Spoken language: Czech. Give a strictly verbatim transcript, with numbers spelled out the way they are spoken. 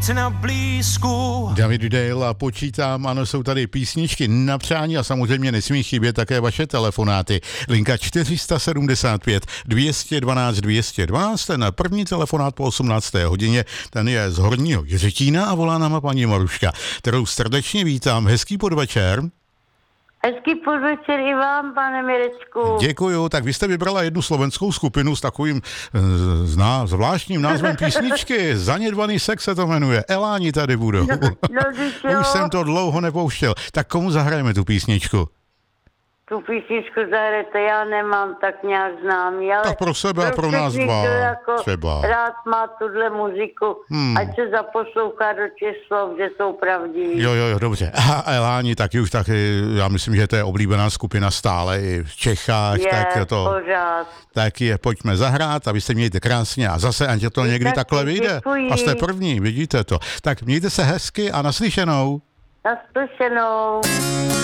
být na blízku. David Dale a počítám, ano, jsou tady písničky na přání a samozřejmě nesmí chybět také vaše telefonáty. Linka čtyři sedmdesát pět dvě jedna dva dvě jedna dva, ten první telefonát po osmnácté hodině, ten je z Horního Jiřetína a volá nám paní Maruška, kterou srdečně vítám. Hezký podvečer. Hezký podvečer i vám, pane Mirečku. Děkuju, tak vy jste vybrala jednu slovenskou skupinu s takovým zná, zvláštním názvem písničky. Zanedbaný sex se to jmenuje. Eláni tady budou. No, no, Už jsem to dlouho nepouštěl. Tak komu zahrajeme tu písničku? Tu písničku zahrajete, já nemám tak nějak známý, ale... Tak pro sebe a pro nás dva, jako třeba. Rád má tuhle muziku, Hmm. ať se zaposlouchá do těch slov, že jsou pravdiví. Jo, jo, jo, dobře. A Eláni taky už taky, já myslím, že to je oblíbená skupina stále i v Čechách. Je, tak to, pořád. tak je pojďme zahrát a vy se mějte krásně a zase, ať to někdy taky, takhle vyjde. děkuji. A jste první, vidíte to. Tak mějte se hezky a naslyšenou. Naslyšenou.